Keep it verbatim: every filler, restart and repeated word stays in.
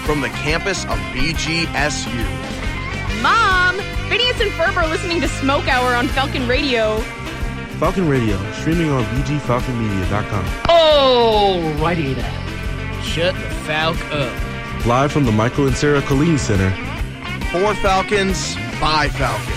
from the campus of B G S U. Mom, Phineas and Ferb are listening to Smoke Hour on Falcon Radio. Falcon Radio, streaming on b g falcon media dot com. Alrighty then. Shut the Falc up. Live from the Michael and Sarah Colleen Center. For Falcons, by Falcons.